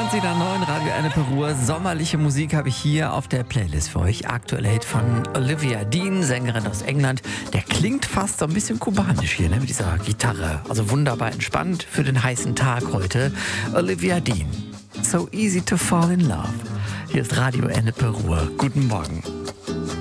94,9 Radio Ennepe Ruhr. Sommerliche Musik habe ich hier auf der Playlist für euch. Aktuell Hit von Olivia Dean, Sängerin aus England. Der klingt fast so ein bisschen kubanisch hier, ne, mit dieser Gitarre. Also wunderbar entspannt für den heißen Tag heute. Olivia Dean. So easy to fall in love. Hier ist Radio Ennepe Ruhr. Guten Morgen.